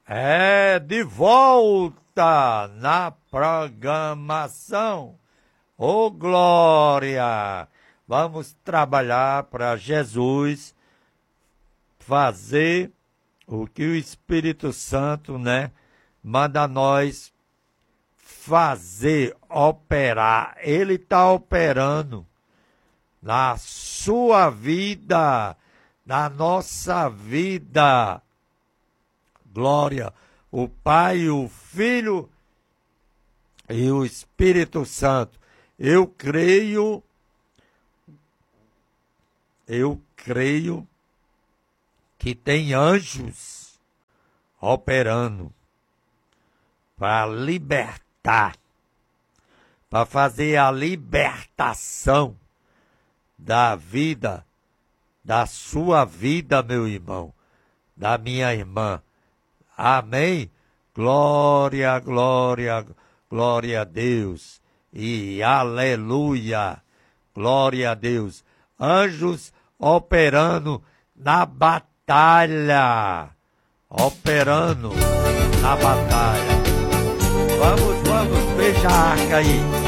É de volta na programação. Ô glória! Vamos trabalhar para Jesus fazer o que o Espírito Santo, manda nós fazer, operar. Ele está operando na sua vida, na nossa vida. Glória, o Pai, o Filho e o Espírito Santo. Eu creio que tem anjos operando para libertar, para fazer a libertação da vida, da sua vida, meu irmão, da minha irmã. Amém? Glória, glória, glória a Deus. E aleluia. Glória a Deus. Anjos operando na batalha. Operando na batalha. Vamos, veja a arca aí.